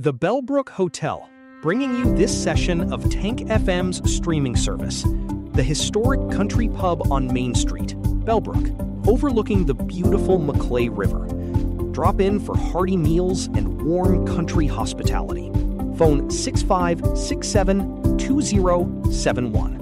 The Bellbrook Hotel, bringing you this session of Tank FM's streaming service. The historic country pub on Main Street, Bellbrook, overlooking the beautiful Maclay River. Drop in for hearty meals and warm country hospitality. Phone 6567-2071.